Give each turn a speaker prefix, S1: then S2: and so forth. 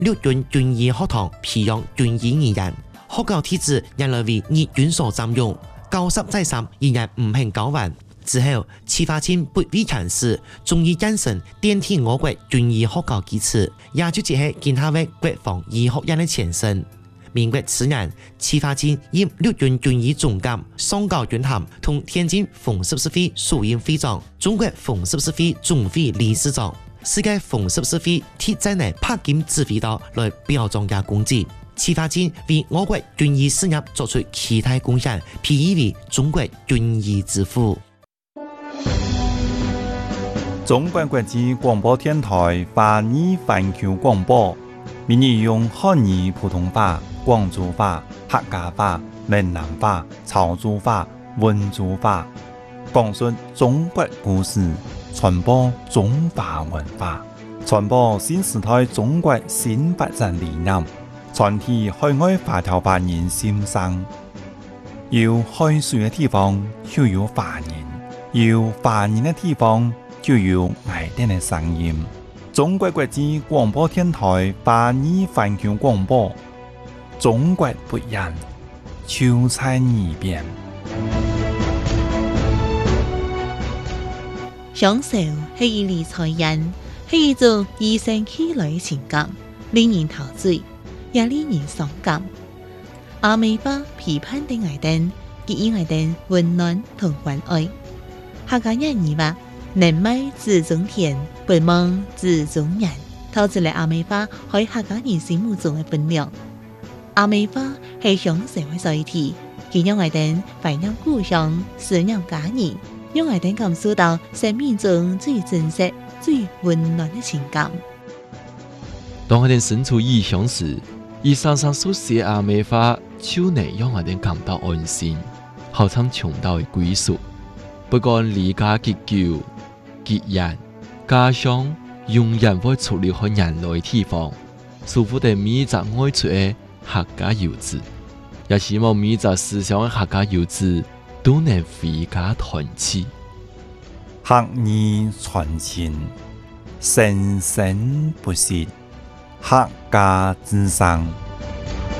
S1: 陆军军医学堂培养军医人员，学校体制仍然为日军所占用，90再3仍然唔肯交还。之後，啟發清不畏強勢，終於建成奠定我國軍醫學校基礎，也就即係建下為國防醫學院的前身。民國次年，啟發清以陸軍軍醫總監、上校軍銜同天津奉十四會屬營會長、中國奉十四會總會理事長、世界奉十四會鐵在內柏金指揮道來表彰加功績。啟發清為我國軍醫事業作出巨大貢獻，被譽為中國軍醫之父。
S2: 中國國際廣播電台華語環球廣播，每日用漢語普通話、廣州話、客家話、閩南話、潮州話、溫州話，講述中國故事，傳播中華文化，傳播新時代中國新發展理念，傳遞海外華僑華人心聲。有海水嘅地方就有華人，有華人嘅地方就有愛哋嘅聲音。中國國際廣播電台華語環球廣播，中國不一樣，就在耳邊。
S3: 享受係一理財人，係一種與生俱來嘅情感，令人陶醉，也令人傷感。阿美花批判的愛燈，給予愛燈溫暖同關愛。客家人語話：能賣自種田，不忘自種人，透出嚟阿美花喺客家人心目中嘅分量。阿美花係享受嘅載體，佢讓愛燈懷念故鄉，思念家人，讓愛燈感受到生命中最真實、最溫暖嘅情感。
S4: 當愛燈身處異鄉時，以常常書寫阿美花，就能讓愛燈感到安心，好像重到嘅歸屬。不管離家幾久、幾遠，家鄉永遠會出離開人類地方，祝福的每一個愛出的客家遊子，也希望每一個思鄉的客家遊子都能回家團聚。
S2: 客語傳情，生生不息，客家之聲。